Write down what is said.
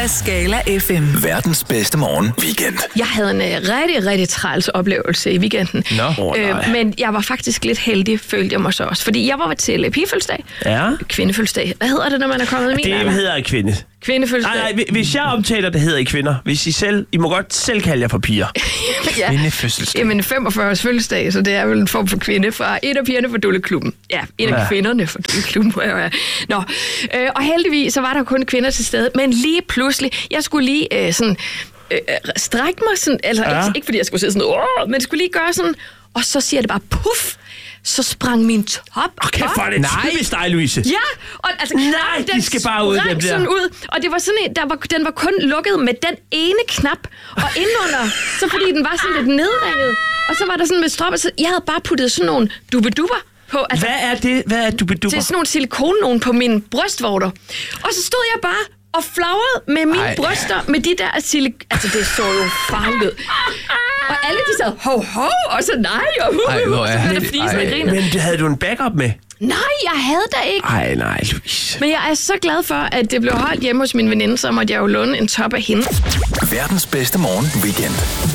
af Skala FM. Verdens bedste morgen weekend. Jeg havde en rigtig, rigtig træls oplevelse i weekenden. Men jeg var faktisk lidt heldig, følte jeg mig så også. Fordi jeg var til pigefødselsdag. Ja. Kvindefødselsdag. Hvad hedder det, når man er kommet i min alder? Det hedder kvinde. Kvindefødselsdag. Nej, hvis jeg omtaler det, hedder I kvinder. Hvis I må godt selv kalde jer for piger. Ja. Kvindefødselsdag. Jamen 45 års fødselsdag, så det er vel en form for kvinde fra en af pigerne fra Dulleklubben. Ja, en af kvinderne fra Dulleklubben. Nå, og heldigvis så var der kun kvinder til stede, men lige pludselig, jeg skulle lige strække mig sådan, altså ikke fordi jeg skulle sidde sådan, men skulle lige gøre sådan, og så siger det bare puff. Så sprang min top Okay, for det typisk dig, Louise. Ja, og altså nej, de skal bare ud, dem der. Sådan ud, og det var sådan den var kun lukket med den ene knap, og indenunder, så fordi den var sådan lidt nedringet, og så var der sådan med strop, så jeg havde bare puttet sådan nogle dubbeduber på. Altså, hvad er det? Hvad er dubbeduber? Det er sådan nogle silikone på mine brystvorter. Og så stod jeg bare og flagrede med mine bryster med de der altså det så jo farligt ud. Og alle de sad, ho, og så nej, og så blev der fnisen og griner. Men havde du en backup med? Nej, jeg havde da ikke. Nej, Louise. Men jeg er så glad for, at det blev holdt hjemme hos min veninde, så måtte jeg jo låne en top af hende. Verdens bedste morgen weekend.